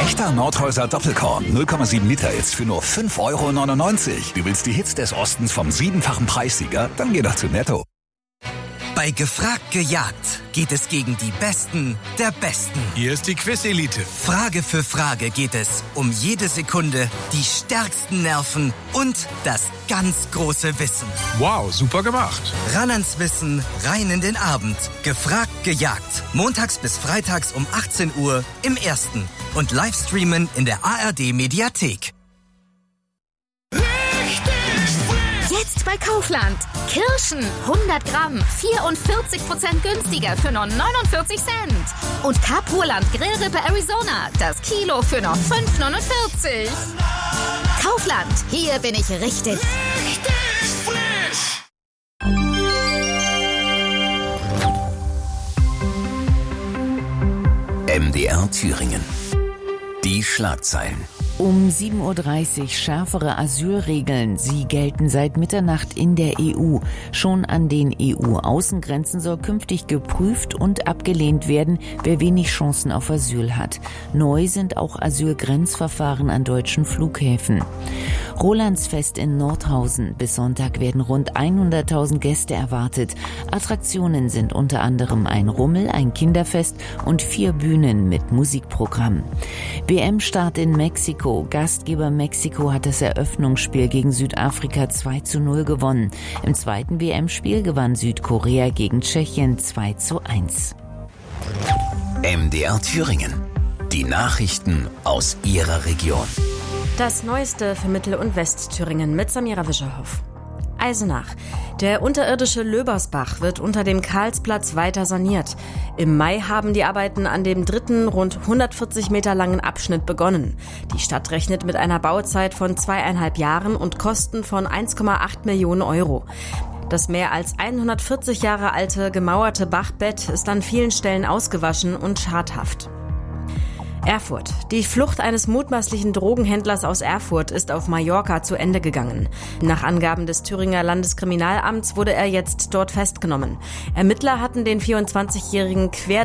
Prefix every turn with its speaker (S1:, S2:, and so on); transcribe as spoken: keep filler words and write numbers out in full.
S1: Echter Nordhäuser Doppelkorn, null Komma sieben Liter jetzt für nur fünf Euro neunundneunzig. Du willst die Hits des Ostens vom siebenfachen Preissieger? Dann geh doch zu Netto.
S2: Bei Gefragt gejagt geht es gegen die Besten der Besten.
S3: Hier ist die Quiz-Elite.
S2: Frage für Frage geht es um jede Sekunde, die stärksten Nerven und das ganz große Wissen.
S3: Wow, super gemacht.
S2: Ran ans Wissen, rein in den Abend. Gefragt gejagt. Montags bis freitags um achtzehn Uhr im Ersten. Und Livestreamen in der A R D-Mediathek.
S4: Jetzt bei Kaufland. Kirschen hundert Gramm, vierundvierzig Prozent günstiger für nur neunundvierzig Cent. Und Capurland Grillrippe Arizona, das Kilo für nur fünf neunundvierzig. Kaufland, hier bin ich richtig.
S3: Richtig frisch.
S1: M D R Thüringen. Die Schlagzeilen.
S5: Um sieben Uhr dreißig schärfere Asylregeln. Sie gelten seit Mitternacht in der E U. Schon an den E U-Außengrenzen soll künftig geprüft und abgelehnt werden, wer wenig Chancen auf Asyl hat. Neu sind auch Asylgrenzverfahren an deutschen Flughäfen. Rolandsfest in Nordhausen. Bis Sonntag werden rund hunderttausend Gäste erwartet. Attraktionen sind unter anderem ein Rummel, ein Kinderfest und vier Bühnen mit Musikprogramm. W M-Start in Mexiko. Gastgeber Mexiko hat das Eröffnungsspiel gegen Südafrika zwei zu null gewonnen. Im zweiten W M-Spiel gewann Südkorea gegen Tschechien zwei zu eins.
S1: M D R Thüringen. Die Nachrichten aus Ihrer Region.
S6: Das Neueste für Mittel- und Westthüringen mit Samira Wischerhoff. Eisenach. Der unterirdische Löbersbach wird unter dem Karlsplatz weiter saniert. Im Mai haben die Arbeiten an dem dritten, rund hundertvierzig Meter langen Abschnitt begonnen. Die Stadt rechnet mit einer Bauzeit von zweieinhalb Jahren und Kosten von eins Komma acht Millionen Euro. Das mehr als hundertvierzig Jahre alte gemauerte Bachbett ist an vielen Stellen ausgewaschen und schadhaft. Erfurt. Die Flucht eines mutmaßlichen Drogenhändlers aus Erfurt ist auf Mallorca zu Ende gegangen. Nach Angaben des Thüringer Landeskriminalamts wurde er jetzt dort festgenommen. Ermittler hatten den vierundzwanzigjährigen quer